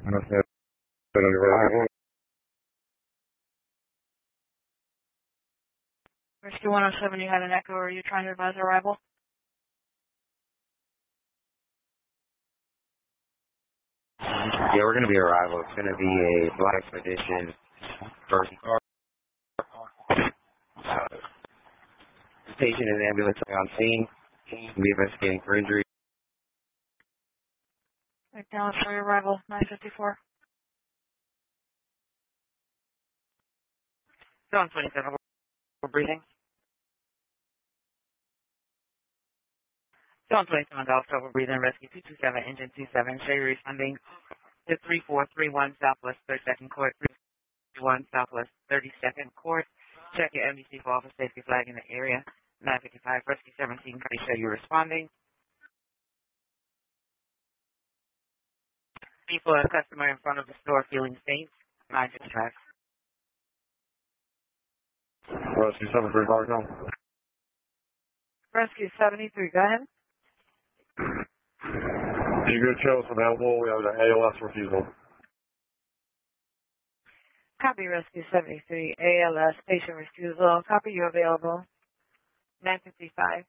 Rescue 107, you had an echo. Are you trying to advise arrival? Yeah, we're going to be arrival. It's going to be a Black Expedition first car. Patient and ambulance on scene. We'll be investigating for injury. Acknowledge for your arrival, 954. Zone 27, we're breathing. Zone 27, Golf Silver breathing, rescue 227, engine 27, show you responding to 3431 Southwest 32nd Court, 331 Southwest 32nd Court. Check your MDC for officer safety flag in the area. 955, rescue 17, show you responding. People, a customer in front of the store feeling safe, 955. Rescue 73, now. Rescue 73, go ahead. You good channels available? We have an ALS refusal. Copy Rescue 73, ALS, patient refusal. Copy you available, 955.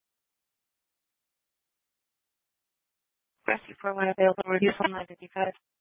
Rescue 41 available, reduce on 955.